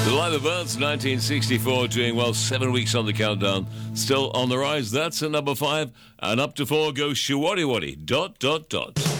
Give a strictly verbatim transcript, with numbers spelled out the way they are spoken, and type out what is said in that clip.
The Lima Birds, nineteen sixty-four, doing well, seven weeks on the countdown. Still on the rise, that's at number five. And up to four goes Shiwari Wari, dot, dot, dot.